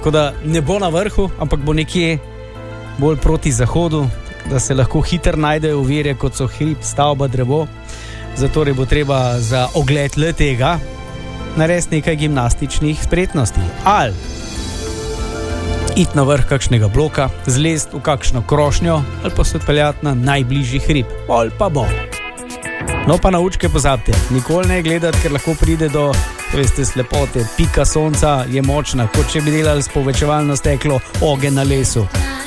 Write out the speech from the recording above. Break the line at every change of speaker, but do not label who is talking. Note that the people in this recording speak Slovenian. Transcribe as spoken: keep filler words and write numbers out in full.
tako da ne bo na vrhu, ampak bo nekje bolj proti zahodu, da se lahko hitro najdejo ovire, kot so hrib, stavba, drevo. Zato bo treba za ogled le tega narediti nekaj gimnastičnih spretnosti. Ali iti na vrh kakšnega bloka, zlezti v kakšno krošnjo, ali pa se odpeljati na najbližji hrib. Pol pa bo. No pa naučke pozabite. Nikoli ne gledati, ker lahko pride do, veste, slepote. Pika sonca je močna, kot če bi delali s povečevalno steklo ogenj na lesu.